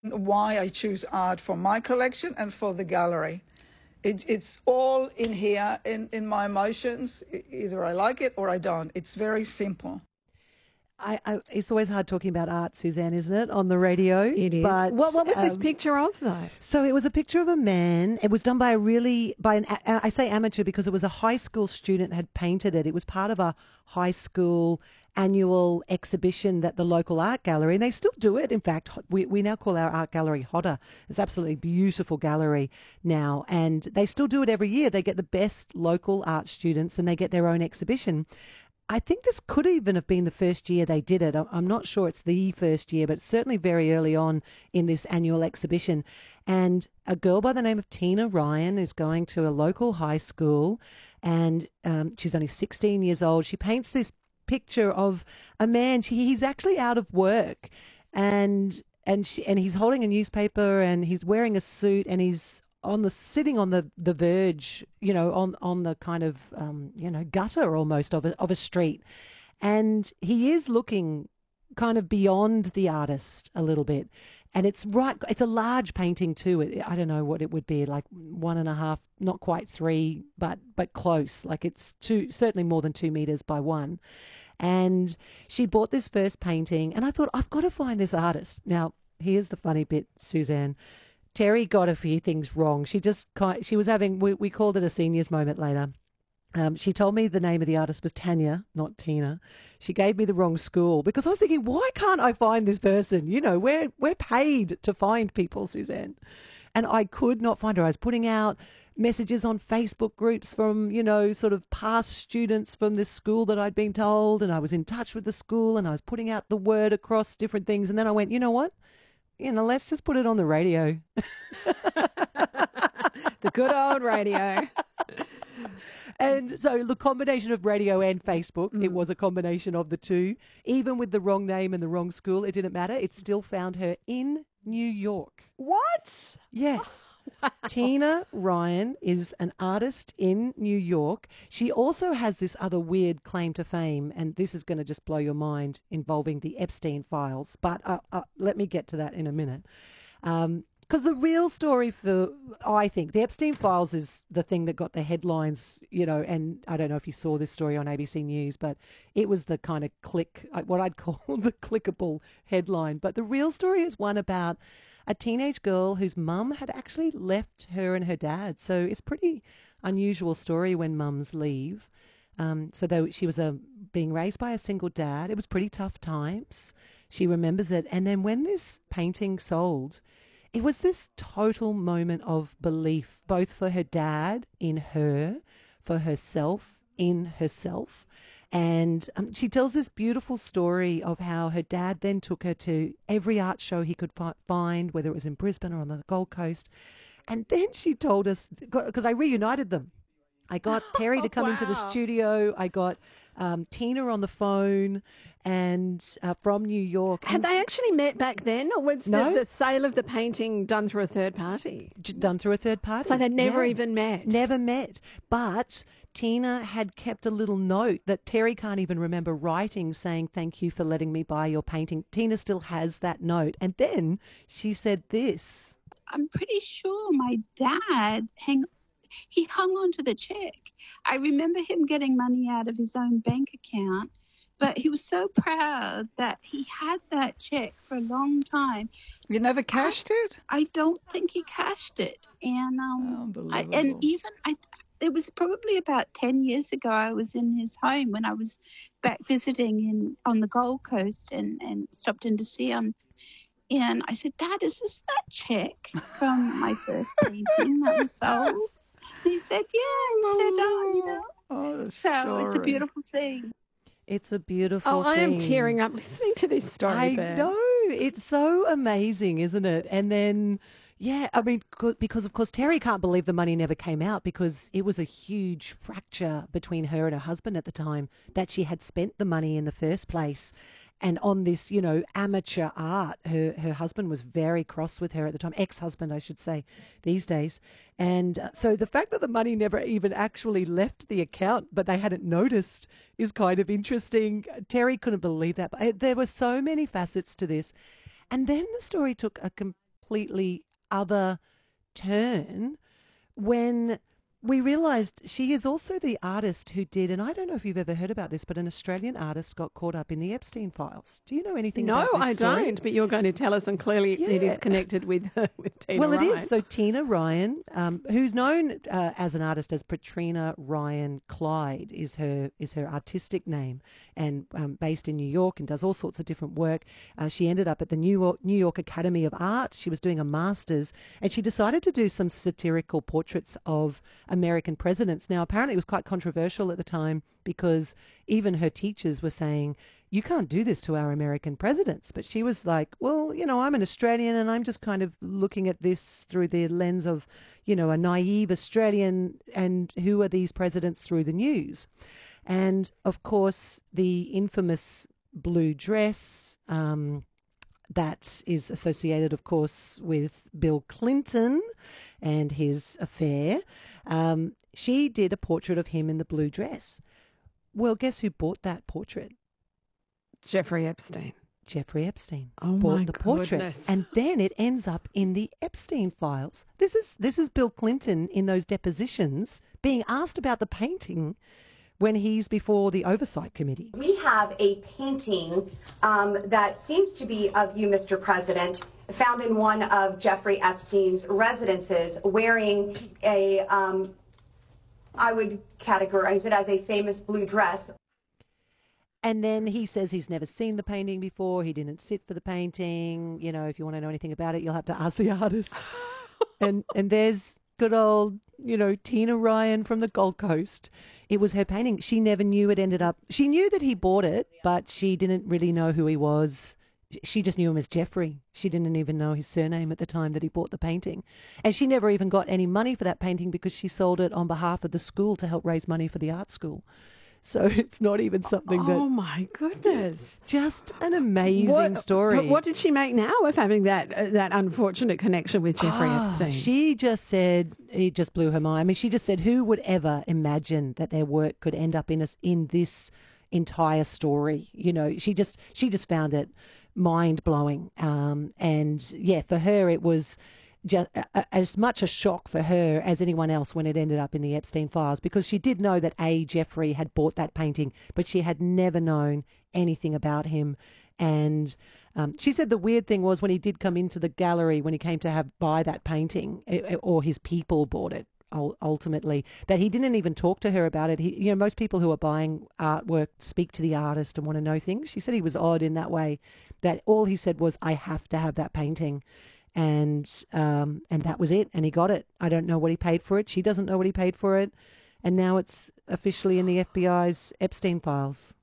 why I choose art for my collection and for the gallery. It's all in here in my emotions. Either I like it or I don't. It's very simple. It's always hard talking about art, Suzanne, isn't it, on the radio? It is. But What was this picture of, though? so it was a picture of a man. It was done by I say amateur because it was a high school student had painted it. It was part of a high school annual exhibition that the local art gallery, and they still do it. In fact, we now call our art gallery Hodder. It's absolutely beautiful gallery now, and they still do it every year. They get the best local art students and they get their own exhibition. I think this could even have been the first year they did it. I'm not sure it's the first year, but certainly very early on in this annual exhibition. And a girl by the name of Tina Ryan is going to a local high school, and she's only 16 years old. She paints this picture of a man. He's actually out of work, and he's holding a newspaper, and he's wearing a suit, and he's sitting on the verge, on the kind of gutter almost of a street, and he is looking kind of beyond the artist a little bit. And it's a large painting too. I don't know what it would be, like 1.5, not quite 3, but close. Like it's certainly more than 2 meters by 1. And she bought this first painting, and I thought, I've got to find this artist. Now, here's the funny bit, Suzanne. Terry got a few things wrong. She was having, we called it a seniors moment later. She told me the name of the artist was Tanya, not Tina. She gave me the wrong school because I was thinking, why can't I find this person? We're paid to find people, Suzanne. And I could not find her. I was putting out messages on Facebook groups from, sort of past students from this school that I'd been told, and I was in touch with the school, and I was putting out the word across different things. And then I went, you know what? Let's just put it on the radio. The good old radio. And so the combination of radio and Facebook, it was a combination of the two. Even with the wrong name and the wrong school, it didn't matter. It still found her in New York. What? Yes. Wow. Tina Ryan is an artist in New York. She also has this other weird claim to fame, and this is going to just blow your mind, involving the Epstein files. But let me get to that in a minute. Because the real story I think, the Epstein files is the thing that got the headlines, and I don't know if you saw this story on ABC News, but it was the kind of what I'd call the clickable headline. But the real story is one about a teenage girl whose mum had actually left her and her dad. So it's a pretty unusual story when mums leave. She was being raised by a single dad. It was pretty tough times. She remembers it. And then when this painting sold, it was this total moment of belief, both for her dad in her, for herself in herself. And she tells this beautiful story of how her dad then took her to every art show he could find, whether it was in Brisbane or on the Gold Coast. And then she told us, because I reunited them. I got Terry to come into the studio. I got Tina on the phone, and from New York. Had they actually met back then, or was the sale of the painting done through a third party? Done through a third party. So they'd never even met? Never met. But Tina had kept a little note that Terry can't even remember writing, saying, "Thank you for letting me buy your painting." Tina still has that note. And then she said this. I'm pretty sure my dad he hung on to the check. I remember him getting money out of his own bank account, but he was so proud that he had that check for a long time. You never cashed it? I don't think he cashed it. And it was probably about 10 years ago. I was in his home when I was back visiting on the Gold Coast and stopped in to see him. And I said, "Dad, is this that check from my first painting that was sold?" He said, "Yeah." He said, so it's a beautiful thing. It's a beautiful thing. I am tearing up listening to this story. I know. It's so amazing, isn't it? And then, because of course Terry can't believe the money never came out, because it was a huge fracture between her and her husband at the time, that she had spent the money in the first place. And on this, amateur art, her husband was very cross with her at the time, ex-husband, I should say, these days. And so the fact that the money never even actually left the account, but they hadn't noticed, is kind of interesting. Terry couldn't believe that. But there were so many facets to this. And then the story took a completely other turn when we realised she is also the artist who did, and I don't know if you've ever heard about this, but an Australian artist got caught up in the Epstein files. Do you know anything about this No, story? I don't, but you're going to tell us, and clearly it is connected with Tina Well, Ryan. it is. So Tina Ryan, who's known as an artist as Patrina Ryan Clyde, is her artistic name, and based in New York and does all sorts of different work. She ended up at the New York Academy of Art. She was doing a master's, and she decided to do some satirical portraits of American presidents. Now, apparently it was quite controversial at the time because even her teachers were saying, you can't do this to our American presidents. But she was like, well, I'm an Australian and I'm just kind of looking at this through the lens of, a naive Australian, and who are these presidents through the news? And of course, the infamous blue dress, that is associated, of course, with Bill Clinton and his affair. She did a portrait of him in the blue dress. Well, guess who bought that portrait? Jeffrey Epstein. Jeffrey Epstein Oh bought my the portrait, goodness. and then it ends up in the Epstein files. This is Bill Clinton in those depositions being asked about the painting when he's before the Oversight Committee. We have a painting that seems to be of you, Mr. President, found in one of Jeffrey Epstein's residences, wearing a, I would categorize it as a famous blue dress. And then he says he's never seen the painting before. He didn't sit for the painting. If you want to know anything about it, you'll have to ask the artist. and there's good old, Tina Ryan from the Gold Coast. It was her painting. She never knew it ended up. She knew that he bought it, but she didn't really know who he was. She just knew him as Jeffrey. She didn't even know his surname at the time that he bought the painting. And she never even got any money for that painting because she sold it on behalf of the school to help raise money for the art school. So it's not even something that... Oh, my goodness. Just an amazing story. What did she make now of having that unfortunate connection with Jeffrey Epstein? She just said, it just blew her mind. I mean, she just said, who would ever imagine that their work could end up in this entire story? She just found it mind-blowing. And, yeah, for her it was just as much a shock for her as anyone else when it ended up in the Epstein files, because she did know that Jeffrey had bought that painting, but she had never known anything about him. And she said the weird thing was when he did come into the gallery, when he came to buy that painting, or his people bought it ultimately, that he didn't even talk to her about it. Most people who are buying artwork speak to the artist and want to know things. She said he was odd in that way, that all he said was, I have to have that painting. And that was it. And he got it. I don't know what he paid for it. She doesn't know what he paid for it. And now it's officially in the FBI's Epstein files.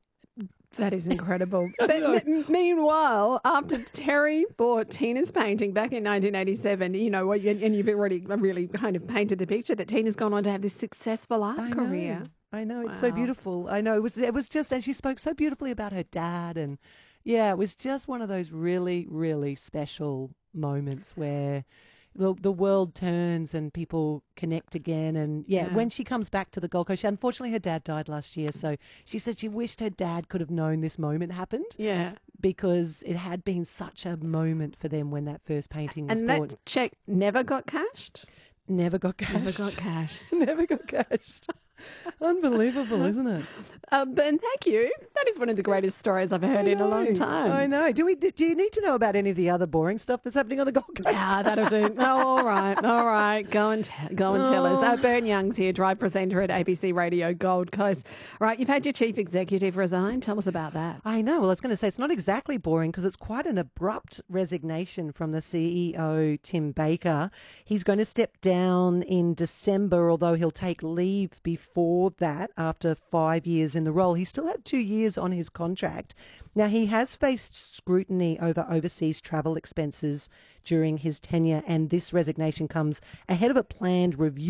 That is incredible. But meanwhile, after Terry bought Tina's painting back in 1987, and you've already really kind of painted the picture that Tina's gone on to have this successful art career. I know. It's so beautiful. I know. It was just, and she spoke so beautifully about her dad. And yeah, it was just one of those really, really special moments where the world turns and people connect again. And when she comes back to the Gold Coast, unfortunately her dad died last year, so she said she wished her dad could have known this moment happened. Yeah, because it had been such a moment for them when that first painting was bought. And that check never got cashed? Never got cashed. Never got cashed. Never got cashed. Unbelievable, isn't it? Ben, thank you. That is one of the greatest stories I've heard in a long time. I know. Do you need to know about any of the other boring stuff that's happening on the Gold Coast? Yeah, that'll do. Oh, all right. Go and tell us. Bern Young's here, drive presenter at ABC Radio Gold Coast. Right, you've had your chief executive resign. Tell us about that. I know. Well, I was going to say it's not exactly boring because it's quite an abrupt resignation from the CEO, Tim Baker. He's going to step down in December, although he'll take leave before that after 5 years in the role. He still had 2 years on his contract. Now, he has faced scrutiny over overseas travel expenses during his tenure, and this resignation comes ahead of a planned review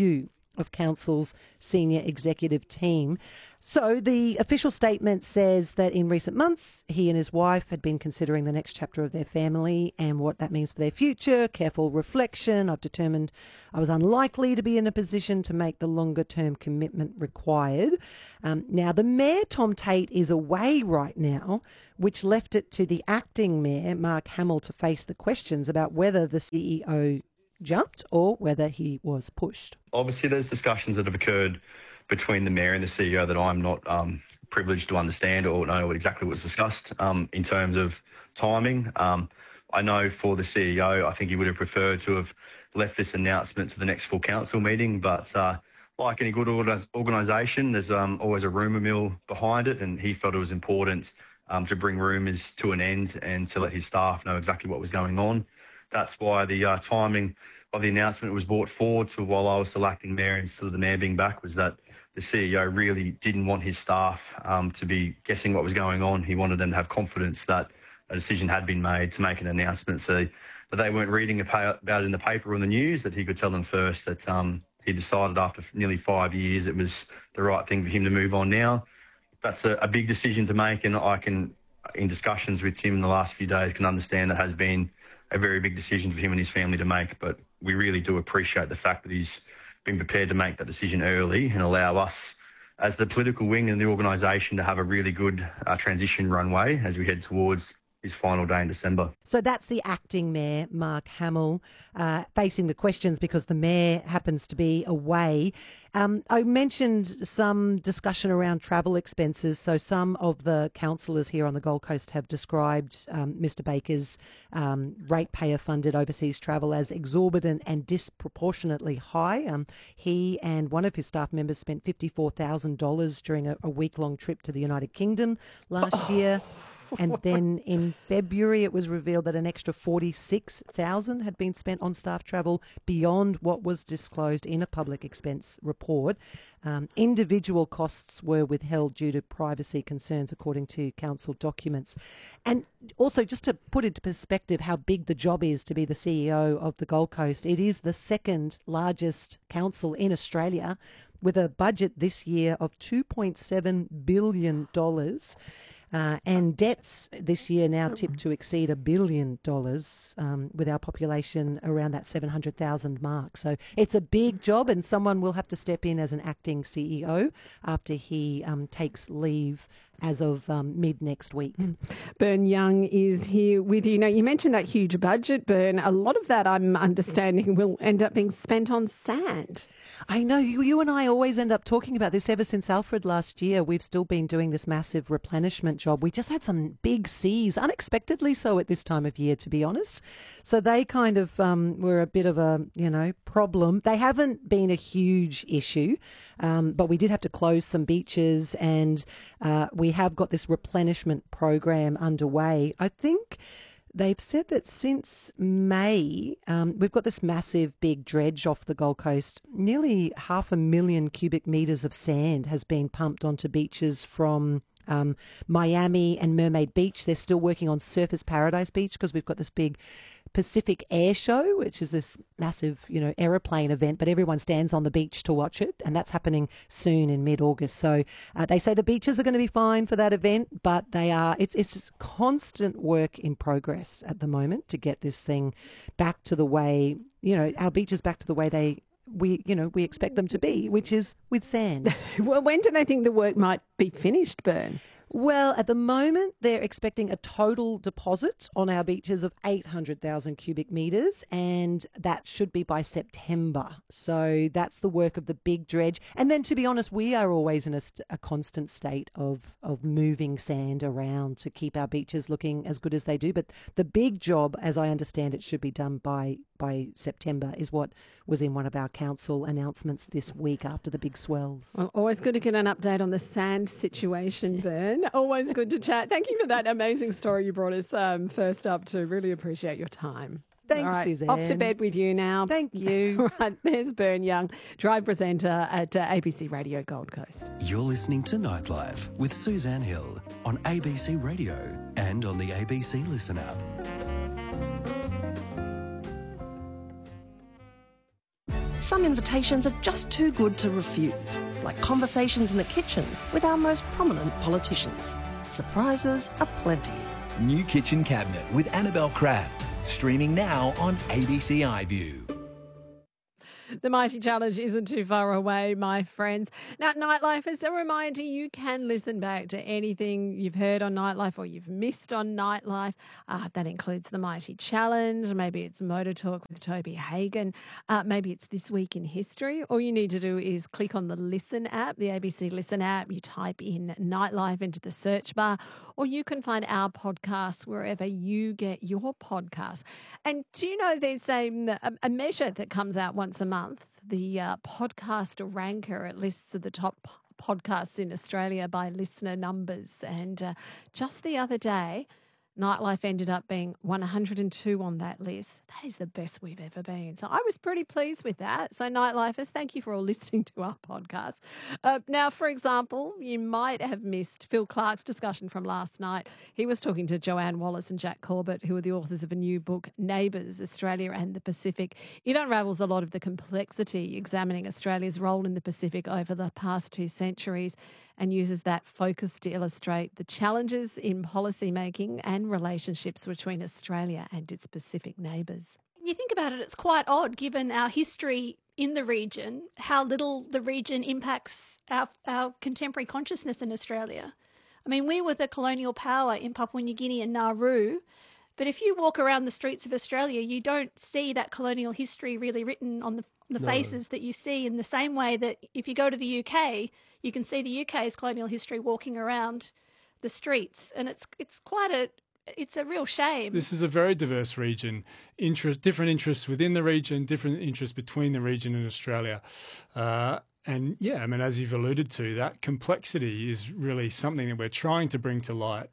of council's senior executive team. So the official statement says that in recent months, he and his wife had been considering the next chapter of their family and what that means for their future. Careful reflection. I've determined I was unlikely to be in a position to make the longer term commitment required. Now, the Mayor, Tom Tate, is away right now, which left it to the acting Mayor, Mark Hamill, to face the questions about whether the CEO jumped or whether he was pushed. Obviously, there's discussions that have occurred between the Mayor and the CEO that I'm not privileged to understand or know what exactly was discussed in terms of timing. I know for the CEO, I think he would have preferred to have left this announcement to the next full council meeting, but like any good organisation, there's always a rumour mill behind it, and he felt it was important to bring rumours to an end and to let his staff know exactly what was going on. That's why the timing of the announcement was brought forward to while I was still acting Mayor instead of the Mayor being back, was that the CEO really didn't want his staff to be guessing what was going on. He wanted them to have confidence that a decision had been made to make an announcement, so that they weren't reading about it in the paper or in the news, that he could tell them first that he decided after nearly 5 years it was the right thing for him to move on now. That's a big decision to make, and I can, in discussions with him in the last few days, can understand that has been a very big decision for him and his family to make, but we really do appreciate the fact that he's been prepared to make that decision early and allow us as the political wing and the organisation to have a really good transition runway as we head towards his final day in December. So that's the acting Mayor, Mark Hamill, facing the questions because the Mayor happens to be away. I mentioned some discussion around travel expenses. So some of the councillors here on the Gold Coast have described Mr Baker's ratepayer-funded overseas travel as exorbitant and disproportionately high. He and one of his staff members spent $54,000 during a week-long trip to the United Kingdom last year. And then in February, it was revealed that an extra $46,000 had been spent on staff travel beyond what was disclosed in a public expense report. Individual costs were withheld due to privacy concerns, according to council documents. And also, just to put into perspective how big the job is to be the CEO of the Gold Coast, it is the second largest council in Australia, with a budget this year of $2.7 billion. And debts this year now tipped to exceed $1 billion, with our population around that 700,000 mark. So it's a big job, and someone will have to step in as an acting CEO after he takes leave as of mid next week. Bern Young is here with you. Now, you mentioned that huge budget, Bern. A lot of that, I'm understanding, will end up being spent on sand. I know. You and I always end up talking about this ever since Alfred last year. We've still been doing this massive replenishment job. We just had some big seas, unexpectedly so at this time of year, to be honest. So they kind of were a bit of a, problem. They haven't been a huge issue, but we did have to close some beaches, and we have got this replenishment program underway. I think they've said that since May, we've got this massive big dredge off the Gold Coast. Nearly 500,000 cubic metres of sand has been pumped onto beaches from Miami and Mermaid Beach. They're still working on Surfers Paradise Beach because we've got this big Pacific Air Show, which is this massive, aeroplane event, but everyone stands on the beach to watch it, and that's happening soon in mid-August. So they say the beaches are going to be fine for that event, but it's constant work in progress at the moment to get this thing back to the way, our beaches back to the way we expect them to be, which is with sand. Well, when do they think the work might be finished, Bern? Well, at the moment, they're expecting a total deposit on our beaches of 800,000 cubic metres, and that should be by September. So that's the work of the big dredge. And then, to be honest, we are always in a constant state of moving sand around to keep our beaches looking as good as they do. But the big job, as I understand it, should be done by September, is what was in one of our council announcements this week after the big swells. Well, always good to get an update on the sand situation, Bern. Always good to chat. Thank you for that amazing story you brought us first up to. Really appreciate your time. Thanks, all right, Suzanne. Off to bed with you now. Thank you. Right, there's Bern Young, Drive presenter at ABC Radio Gold Coast. You're listening to Nightlife with Suzanne Hill on ABC Radio and on the ABC Listen app. Some invitations are just too good to refuse, like conversations in the kitchen with our most prominent politicians. Surprises aplenty. New Kitchen Cabinet with Annabelle Crabb. Streaming now on ABC iView. The Mighty Challenge isn't too far away, my friends. Now, Nightlife, as a reminder, you can listen back to anything you've heard on Nightlife or you've missed on Nightlife. That includes the Mighty Challenge. Maybe it's Motor Talk with Toby Hagan. Maybe it's This Week in History. All you need to do is click on the Listen app, the ABC Listen app. You type in Nightlife into the search bar, or you can find our podcasts wherever you get your podcasts. And do you know there's a measure that comes out once a month? The podcast ranker. It lists the top podcasts in Australia by listener numbers. And just the other day, Nightlife ended up being 102 on that list. That is the best we've ever been. So I was pretty pleased with that. So Nightlifers, thank you for all listening to our podcast. Now, for example, you might have missed Phil Clark's discussion from last night. He was talking to Joanne Wallace and Jack Corbett, who are the authors of a new book, Neighbours, Australia and the Pacific. It unravels a lot of the complexity examining Australia's role in the Pacific over the past 2 centuries, and uses that focus to illustrate the challenges in policy making and relationships between Australia and its Pacific neighbours. You think about it, it's quite odd, given our history in the region, how little the region impacts our contemporary consciousness in Australia. I mean, we were the colonial power in Papua New Guinea and Nauru, but if you walk around the streets of Australia, you don't see that colonial history really written on the faces that you see, in the same way that if you go to the UK, you can see the UK's colonial history walking around the streets. And it's a real shame. This is a very diverse region, different interests within the region, different interests between the region and Australia. And yeah, I mean, as you've alluded to, that complexity is really something that we're trying to bring to light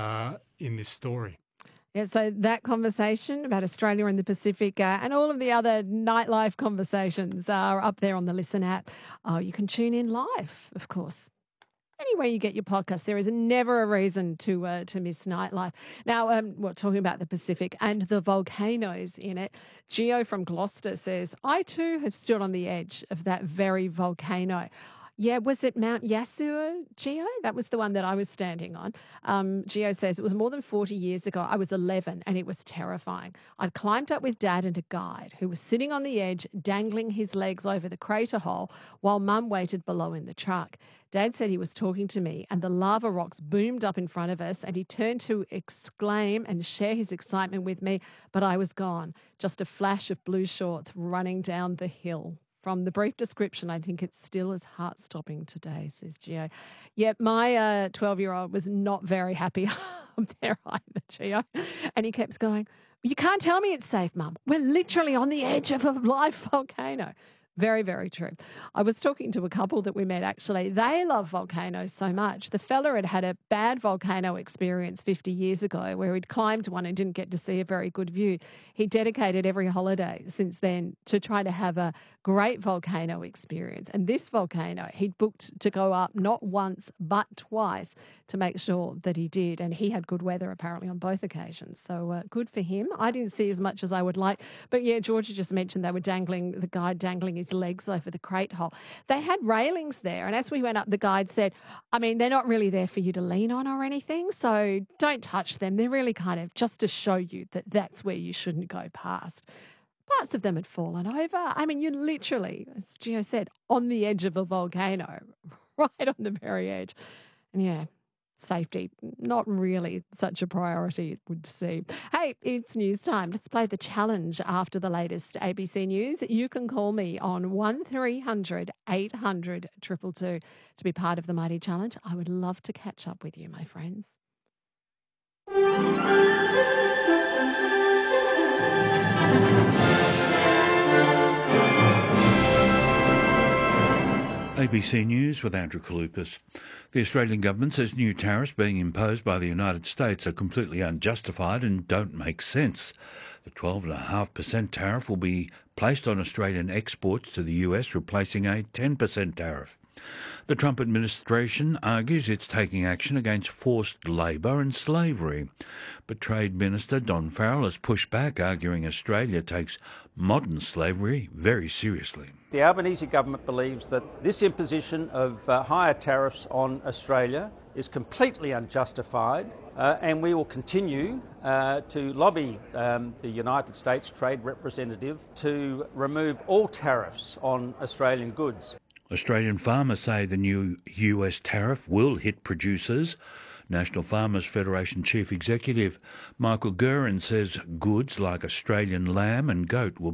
in this story. Yeah, so that conversation about Australia and the Pacific and all of the other Nightlife conversations are up there on the Listen app. You can tune in live, of course. Anywhere you get your podcast, there is never a reason to miss Nightlife. Now, we're talking about the Pacific and the volcanoes in it. Gio from Gloucester says, I too have stood on the edge of that very volcano. Yeah, was it Mount Yasur, Gio? That was the one that I was standing on. Gio says, it was more than 40 years ago. I was 11 and it was terrifying. I'd climbed up with Dad and a guide who was sitting on the edge, dangling his legs over the crater hole while Mum waited below in the truck. Dad said he was talking to me and the lava rocks boomed up in front of us and he turned to exclaim and share his excitement with me, but I was gone. Just a flash of blue shorts running down the hill. From the brief description, I think it's still as heart-stopping today, says Gio. Yeah, my 12-year-old was not very happy up there either, Gio. And he kept going, you can't tell me it's safe, Mum. We're literally on the edge of a live volcano. Very, very true. I was talking to a couple that we met, actually. They love volcanoes so much. The fella had a bad volcano experience 50 years ago where he'd climbed one and didn't get to see a very good view. He dedicated every holiday since then to try to have a great volcano experience. And this volcano, he'd booked to go up not once but twice to make sure that he did. And he had good weather apparently on both occasions. So good for him. I didn't see as much as I would like. But yeah, Georgia just mentioned they were the guide dangling his legs over the crate hole. They had railings there. And as we went up, the guide said, I mean, they're not really there for you to lean on or anything. So don't touch them. They're really kind of just to show you that that's where you shouldn't go past. Parts of them had fallen over. I mean, you're literally, as Gio said, on the edge of a volcano, right on the very edge. And yeah, safety, not really such a priority, it would seem. Hey, it's news time. Let's play the challenge after the latest ABC News. You can call me on 1300 800 222 to be part of the Mighty Challenge. I would love to catch up with you, my friends. ABC News with Andrew Kalupas. The Australian government says new tariffs being imposed by the United States are completely unjustified and don't make sense. The 12.5% tariff will be placed on Australian exports to the US, replacing a 10% tariff. The Trump administration argues it's taking action against forced labour and slavery. But Trade Minister Don Farrell has pushed back, arguing Australia takes modern slavery very seriously. The Albanese government believes that this imposition of higher tariffs on Australia is completely unjustified, and we will continue to lobby the United States Trade Representative to remove all tariffs on Australian goods. Australian farmers say the new US tariff will hit producers. National Farmers Federation Chief Executive Michael Guerin says goods like Australian lamb and goat will